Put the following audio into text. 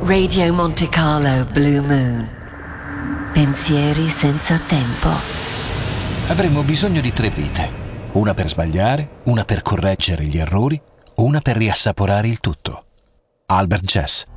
Radio Monte Carlo Blue Moon. Pensieri senza tempo. Avremmo bisogno di 3 vite. Una per sbagliare, una per correggere gli errori, una per riassaporare il tutto. Albert Jess.